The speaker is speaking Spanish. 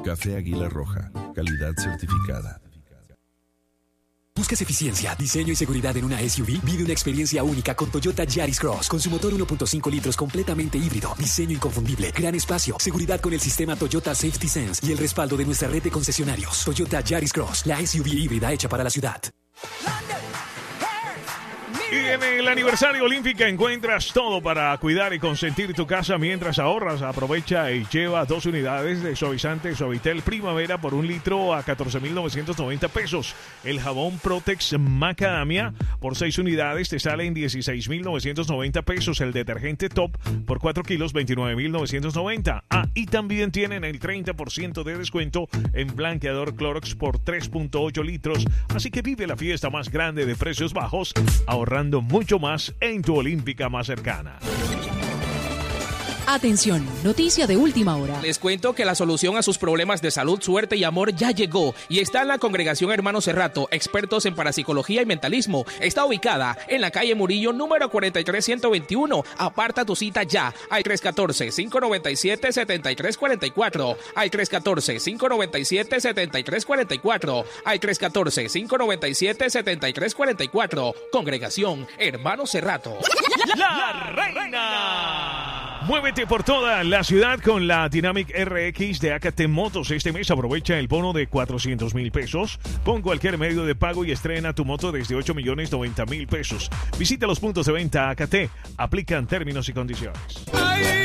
Café Águila Roja, calidad certificada. ¿Buscas eficiencia, diseño y seguridad en una SUV? Vive una experiencia única con Toyota Yaris Cross. Con su motor 1.5 litros completamente híbrido, diseño inconfundible, gran espacio, seguridad con el sistema Toyota Safety Sense y el respaldo de nuestra red de concesionarios. Toyota Yaris Cross, la SUV híbrida hecha para la ciudad. Y en el aniversario Olímpica encuentras todo para cuidar y consentir tu casa mientras ahorras. Aprovecha y lleva 2 unidades de suavizante Suavitel Primavera por 1 litro a 14,990 pesos. El jabón Protex Macadamia por 6 unidades te sale en 16,990 pesos. El detergente Top por 4 kilos, 29,990. Y también tienen el 30% de descuento en blanqueador Clorox por 3.8 litros. Así que vive la fiesta más grande de precios bajos, ahorrando mucho más en tu Olímpica más cercana. Atención, noticia de última hora. Les cuento que la solución a sus problemas de salud, suerte y amor ya llegó y está en la Congregación Hermanos Cerrato, expertos en parapsicología y mentalismo. Está ubicada en la calle Murillo, número 43121. Aparta tu cita ya al 314-597-7344, al 314-597-7344, al 314-597-7344. Congregación Hermanos Cerrato. La Reina. Muévete por toda la ciudad con la Dynamic RX de AKT Motos. Este mes aprovecha el bono de 400,000 pesos con cualquier medio de pago y estrena tu moto desde 8,090,000 pesos. Visita los puntos de venta AKT. Aplican términos y condiciones.